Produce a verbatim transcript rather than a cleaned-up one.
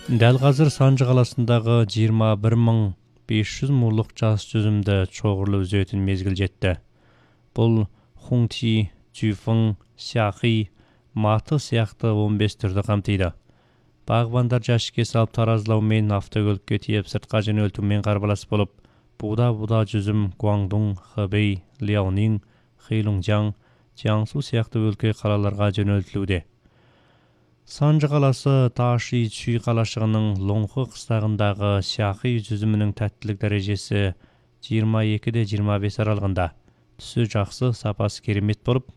Дәл қазір Санжы қаласындағы жиырма бір мың бес жүз мурлық жас жүзімді шоғырлы үзетін мезгіл жетті. Бұл Хунти, Жуфың, Сяхи, Маты сияқты он бес түрді қамтиды. Бағбандар жәшікке салып таразылаумен автокөлікке тиеп сыртқа жөнелтумен қарбалас болып, буда-буда жүзім Гуандун, Хэбэй, Ляонин, Хэйлунжяң, Jiangsu сияқты өлке қалаларға жөнелтілуде. Санжы қаласы Таши Чүй қалашығының Лоңхы қыстағындағы Сяхи жүзімінің тәттілік дәрежесі жиырма екі де жиырма бес аралығында. Түсі жақсы, сапасы керемет болып,